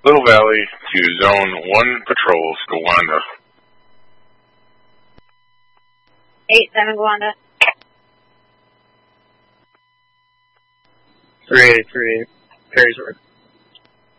Little Valley to Zone 1 patrols, Gowanda. 8-7 Gowanda. 383, Perrysburg.